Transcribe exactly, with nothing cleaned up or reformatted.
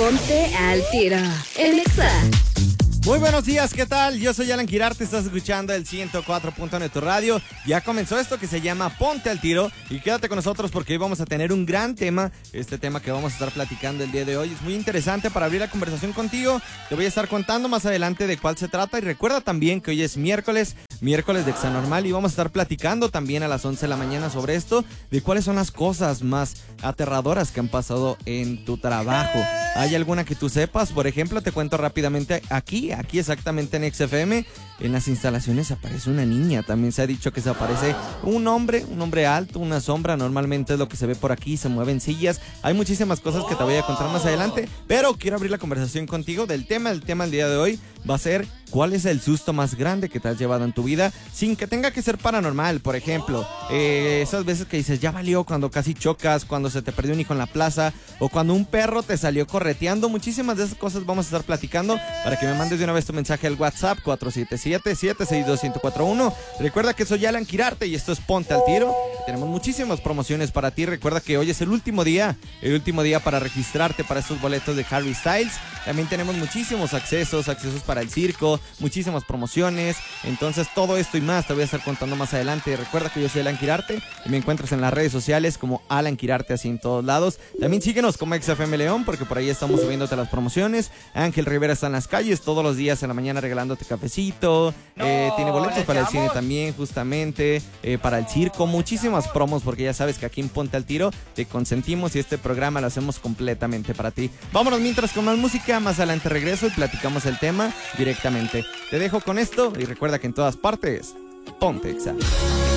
Ponte al Tiro en Exa. Muy buenos días, ¿qué tal? Yo soy Alan Quirarte, estás escuchando el ciento cuatro punto uno de tu radio. Ya comenzó esto que se llama Ponte al Tiro y quédate con nosotros porque hoy vamos a tener un gran tema. Este tema que vamos a estar platicando el día de hoy es muy interesante para abrir la conversación contigo. Te voy a estar contando más adelante de cuál se trata y recuerda también que hoy es miércoles, miércoles de Exa Normal y vamos a estar platicando también a las once de la mañana sobre esto, de cuáles son las cosas más aterradoras que han pasado en tu trabajo. ¿Hay alguna que tú sepas? Por ejemplo, te cuento rápidamente aquí, aquí exactamente en X F M, en las instalaciones aparece una niña. También se ha dicho que se aparece un hombre, un hombre alto, una sombra. Normalmente es lo que se ve por aquí, se mueven sillas. Hay muchísimas cosas que te voy a contar más adelante, pero quiero abrir la conversación contigo del tema. El tema del día de hoy va a ser ¿cuál es el susto más grande que te has llevado en tu vida sin que tenga que ser paranormal? Por ejemplo, eh, esas veces que dices ya valió, cuando casi chocas, cuando se te perdió un hijo en la plaza o cuando un perro te salió correteando. Muchísimas de esas cosas vamos a estar platicando para que me mandes de una vez tu mensaje al WhatsApp cuatro siete siete, siete seis dos, uno cero cuatro uno. Recuerda que soy Alan Quirarte y esto es Ponte al Tiro. Tenemos muchísimas promociones para ti. Recuerda que hoy es el último día, el último día para registrarte para estos boletos de Harry Styles. También tenemos muchísimos accesos, accesos para el circo, muchísimas promociones. Entonces todo esto y más te voy a estar contando más adelante. Recuerda que yo soy Alan Quirarte y me encuentras en las redes sociales como Alan Quirarte, así en todos lados. También síguenos como X F M León porque por ahí estamos subiéndote las promociones. Ángel Rivera está en las calles todos los días en la mañana regalándote cafecito. No, eh, tiene boletos para el cine también, justamente, eh, para el circo. Muchísimas promos porque ya sabes que aquí en Ponte al Tiro te consentimos y este programa lo hacemos completamente para ti. Vámonos mientras con más música. Más adelante regreso y platicamos el tema directamente. Te dejo con esto y recuerda que en todas partes, ponte Exa.